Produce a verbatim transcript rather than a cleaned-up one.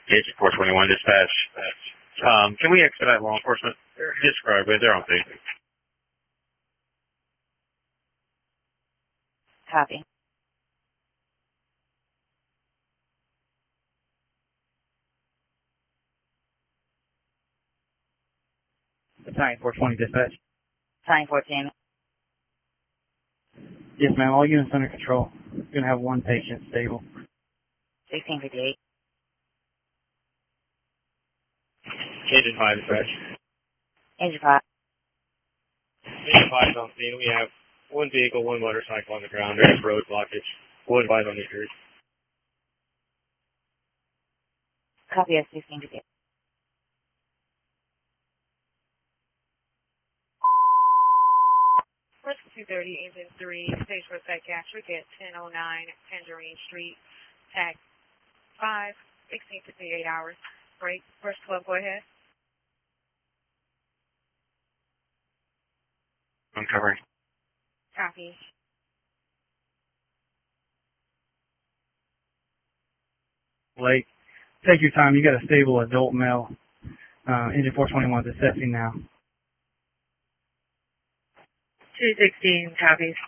Agent four twenty-one dispatch. Um, can we expedite law enforcement? Describe it. They're on scene. Copy. Battalion four twenty dispatch. Battalion fourteen. Yes, ma'am. All units under control. We're going to have one patient stable. sixteen fifty-eight. Agent five dispatch. Agent five. Agent five on scene. We have one vehicle, one motorcycle on the ground. There's road blockage. One five on the street. Copy at sixteen fifty-eight. First two thirty, Engine three, stage for Site Capture, get ten oh nine Tangerine Street, tag five, sixteen fifty-eight hours. Break. First twelve, go ahead. I'm covering. Copy. Lake, take your time. You got a stable adult male. Uh, Engine four twenty-one is assessing now. two sixteen, copies.